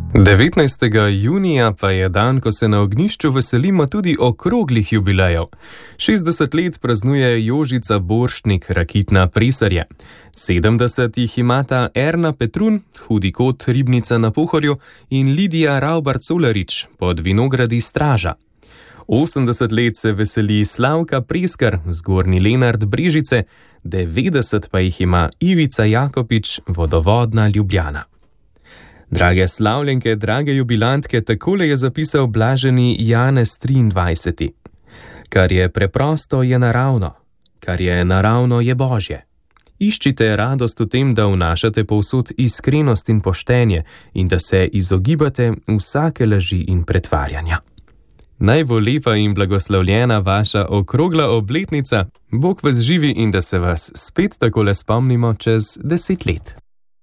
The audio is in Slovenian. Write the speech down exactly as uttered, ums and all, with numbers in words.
devetnajstega junija pa je dan, ko se na ognjišču veselimo tudi okroglih jubilejev. šestdeset let praznuje Jožica Borštnik, Rakitna Presarje. sedemdeset jih imata Erna Petrun, Hudi kot, Ribnica na Pohorju in Lidija Ravbar-Colarič, Pod vinogradi Straža. osemdeset let se veseli Slavka Preskar, Zgornji Lenart Brežice, devetdeset pa jih ima Ivica Jakopič, Vodovodna Ljubljana. Drage slavljenke, drage jubilantke, takole je zapisal blaženi Janez triindvajseti. Kar je preprosto, je naravno. Kar je naravno, je božje. Iščite radost v tem, da vnašate povsod iskrenost in poštenje in da se izogibate vsake laži in pretvarjanja. Naj bo lepa in blagoslovljena vaša okrogla obletnica, Bog vas živi in da se vas spet takole spomnimo čez deset let.